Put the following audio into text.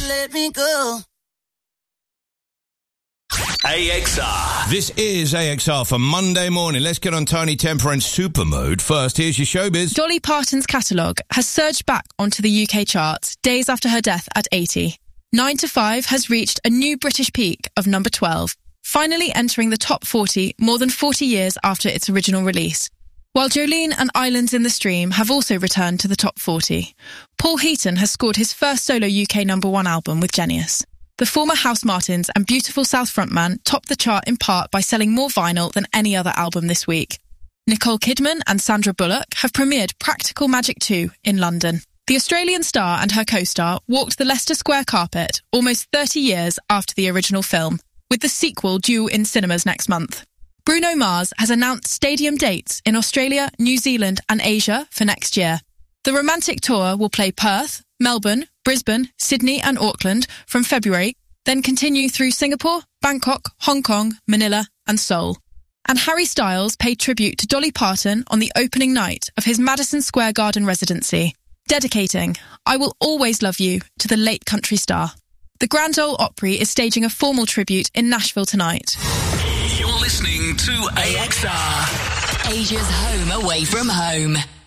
let me go. AXR. This is AXR for Monday morning. Let's get on Tiny Temper and Super Mode. First, here's your showbiz. Dolly Parton's catalogue has surged back onto the UK charts days after her death at 80. 9 to 5 has reached a new British peak of number 12, finally entering the top 40 more than 40 years after its original release. While Jolene and Islands in the Stream have also returned to the top 40, Paul Heaton has scored his first solo UK number 1 album with Genius. The former House Martins and Beautiful South frontman topped the chart in part by selling more vinyl than any other album this week. Nicole Kidman and Sandra Bullock have premiered Practical Magic 2 in London. The Australian star and her co-star walked the Leicester Square carpet almost 30 years after the original film, with the sequel due in cinemas next month. Bruno Mars has announced stadium dates in Australia, New Zealand and Asia for next year. The romantic tour will play Perth, Melbourne, Brisbane, Sydney and Auckland from February, then continue through Singapore, Bangkok, Hong Kong, Manila and Seoul. And Harry Styles paid tribute to Dolly Parton on the opening night of his Madison Square Garden residency, dedicating I Will Always Love You to the late country star. The Grand Ole Opry is staging a formal tribute in Nashville tonight. You're listening to AXR, Asia's home away from home.